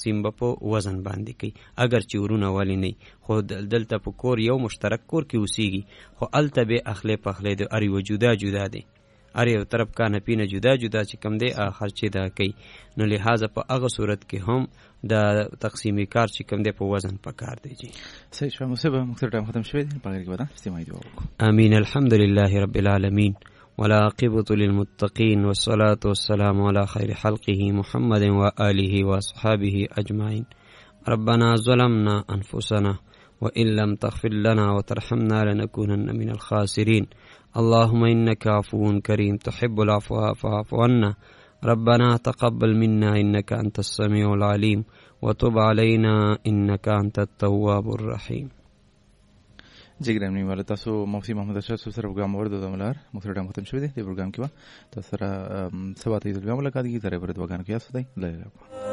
تقسیم به په وزن باندې کوي، اگر چې ورونه والی نه خو دلته په کور یو مشترک کور کې اوسیږي، خو الته به اخلی پخلی د ار یو جدا جدا دی، ار یو طرف کانه پینه جدا جدا چې کم دی خرچې دا کوي. نو لہذا په هغه صورت کې هم د تقسیمی کار چې کم دی په وزن په کار دی. جی صحیح شو. مصیبه مختار ټایم ختم شوی دی، پاره کې ودا استماعي دی. امين. الحمد لله رب العالمين ولا عاقبة للمتقين والصلاة والسلام على خير خلقه محمد وآله وأصحابه أجمعين. ربنا ظلمنا أنفسنا وإن لم تغفر لنا وترحمنا لنكونن من الخاسرين. اللهم إنك عفو كريم تحب العفو فاعف عنا. ربنا تقبل منا إنك أنت السميع العليم وتب علينا إنك أنت التواب الرحيم. جګرام نیول تاسو مفتی محمد اشرف سره پروګرام ورته دملار مختار ټایم ختم شوی دی. د پروګرام کې تاسو سره سبا ته د ملاقات کیږي. تر پرې د وګان کې اسو دی.